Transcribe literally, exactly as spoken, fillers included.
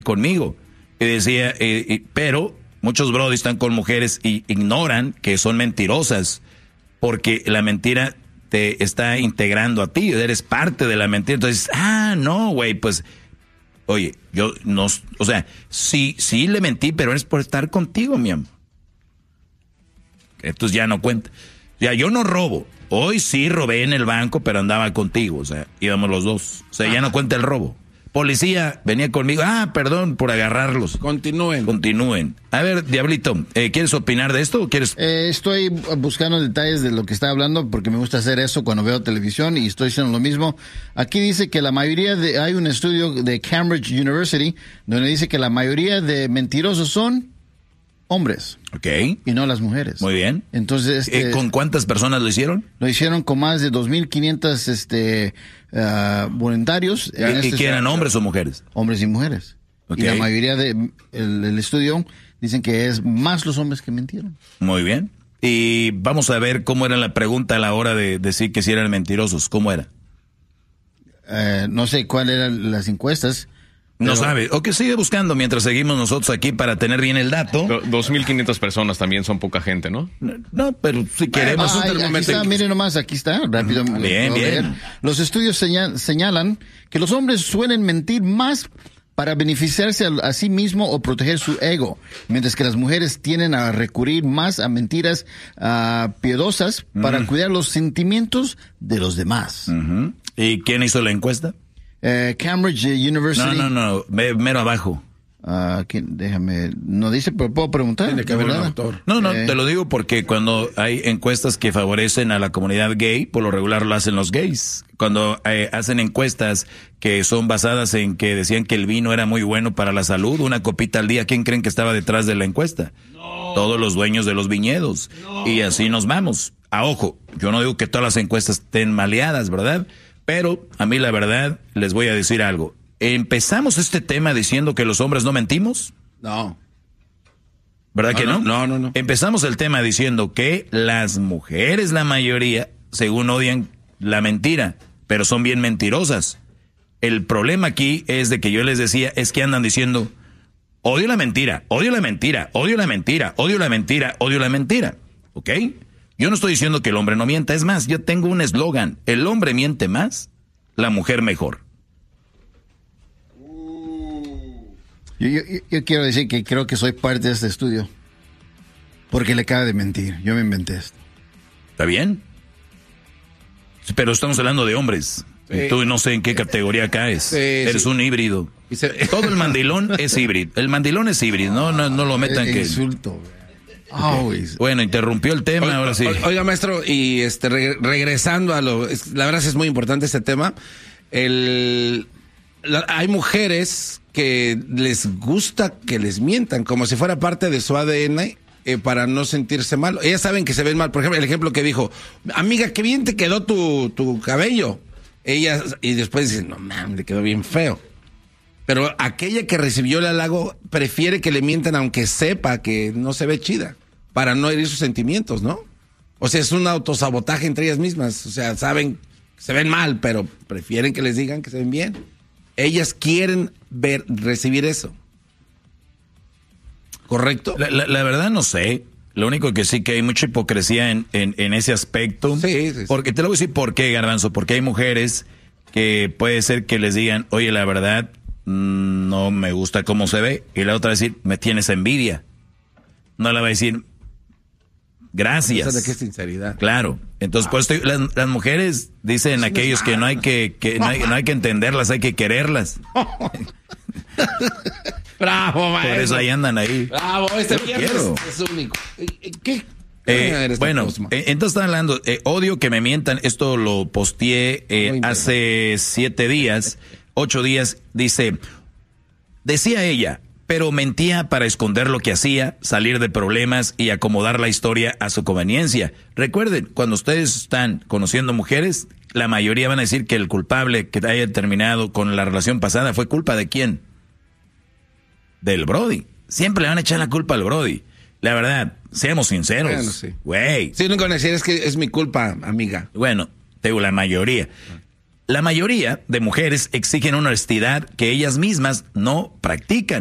conmigo. Y decía, eh, eh, pero muchos brodis están con mujeres y ignoran que son mentirosas, porque la mentira te está integrando a ti, eres parte de la mentira. Entonces, ah, no, güey, pues, oye, yo no, o sea, sí, sí le mentí, pero es por estar contigo, mi amor. Entonces ya no cuenta. Ya, yo no robo. Hoy sí robé en el banco, pero andaba contigo, o sea, íbamos los dos. O sea, ya no cuenta el robo. Policía venía conmigo. Ah, perdón por agarrarlos. Continúen. Continúen. A ver, Diablito, eh, ¿quieres opinar de esto o quieres...? Eh, estoy buscando detalles de lo que está hablando porque me gusta hacer eso cuando veo televisión y estoy haciendo lo mismo. Aquí dice que la mayoría de... Hay un estudio de Cambridge University donde dice que la mayoría de mentirosos son hombres. Ok. Y no las mujeres. Muy bien. Entonces... Este, eh, ¿Con cuántas personas lo hicieron? Lo hicieron con más de dos mil quinientos este, uh, voluntarios. ¿Y, este ¿y que eran hombres o mujeres? Hombres y mujeres. Okay. Y la mayoría del de el estudio dicen que es más los hombres que mintieron. Muy bien. Y vamos a ver cómo era la pregunta a la hora de decir que si eran mentirosos. ¿Cómo era? Uh, no sé cuáles eran las encuestas. No sabe. O que sigue buscando mientras seguimos nosotros aquí para tener bien el dato. dos mil quinientas personas también son poca gente, ¿no? No, no pero si queremos... Ah, un aquí está, miren nomás, aquí está, rápido. Bien, bien. Los estudios señal, señalan que los hombres suelen mentir más para beneficiarse a, a sí mismo o proteger su ego, mientras que las mujeres tienden a recurrir más a mentiras uh, piadosas para mm. cuidar los sentimientos de los demás. Uh-huh. ¿Y quién hizo la encuesta? Uh, Cambridge University. No, no, no, mero abajo. Uh, déjame, no dice, pero puedo preguntar. Tiene que haber un autor. No, no, eh. te lo digo porque cuando hay encuestas que favorecen a la comunidad gay, por lo regular lo hacen los gays. Cuando eh, hacen encuestas que son basadas en que decían que el vino era muy bueno para la salud, una copita al día, ¿quién creen que estaba detrás de la encuesta? No. Todos los dueños de los viñedos. No. Y así nos vamos. A ojo, yo no digo que todas las encuestas estén maleadas, ¿verdad? Pero a mí la verdad les voy a decir algo. ¿Empezamos este tema diciendo que los hombres no mentimos? No. ¿Verdad no, que no? No, no, no. Empezamos el tema diciendo que las mujeres, la mayoría, según odian la mentira, pero son bien mentirosas. El problema aquí es de que yo les decía, es que andan diciendo, odio la mentira, odio la mentira, odio la mentira, odio la mentira, odio la mentira. ¿Ok? Yo no estoy diciendo que el hombre no mienta, es más, yo tengo un eslogan, el hombre miente más, la mujer mejor. Yo, yo, yo quiero decir que creo que soy parte de este estudio, porque le acaba de mentir, yo me inventé esto. ¿Está bien? Pero estamos hablando de hombres, sí. Tú no sé en qué categoría caes, sí, eres sí. un híbrido. Se... Todo el mandilón es híbrido, el mandilón es híbrido, no, no, no lo metan el que... insulto, Okay. Bueno, interrumpió el tema, oiga, ahora sí. Oiga, maestro, y este reg regresando a lo... Es, la verdad es muy importante este tema. El, la, hay mujeres que les gusta que les mientan, como si fuera parte de su A D N, eh, para no sentirse mal. Ellas saben que se ven mal. Por ejemplo, el ejemplo que dijo, amiga, qué bien te quedó tu, tu cabello. Ellas, y después dicen, no, man, le quedó bien feo. Pero aquella que recibió el halago prefiere que le mientan aunque sepa que no se ve chida, para no herir sus sentimientos, ¿no? O sea, es un autosabotaje entre ellas mismas. O sea, saben que se ven mal, pero prefieren que les digan que se ven bien. Ellas quieren ver, recibir eso. ¿Correcto? La, la, la verdad no sé. Lo único que sí que hay mucha hipocresía en, en, en ese aspecto. Sí, sí, sí. Porque te lo voy a decir por qué, Garbanzo. Porque hay mujeres que puede ser que les digan, oye, la verdad, no me gusta cómo se ve. Y la otra va a decir, me tienes envidia. No le va a decir, gracias. ¿De qué sinceridad? Claro. Entonces, ah. pues las, las mujeres dicen aquellos que no hay que, que no, hay, no hay que entenderlas, hay que quererlas. Bravo, maestro. Por eso ahí andan ahí. Bravo, este viernes es único. ¿Qué? Eh, bueno, eh, entonces están hablando, eh, odio que me mientan, esto lo posteé eh, hace siete días, ocho días, dice, decía ella, pero mentía para esconder lo que hacía, salir de problemas y acomodar la historia a su conveniencia. Recuerden, cuando ustedes están conociendo mujeres, la mayoría van a decir que el culpable que haya terminado con la relación pasada fue culpa de quién? Del Brody. Siempre le van a echar la culpa al Brody. La verdad, seamos sinceros. Bueno, sí. Güey. Sí, no con decir es que es mi culpa, amiga. Bueno, te digo la mayoría. La mayoría de mujeres exigen una honestidad que ellas mismas no practican.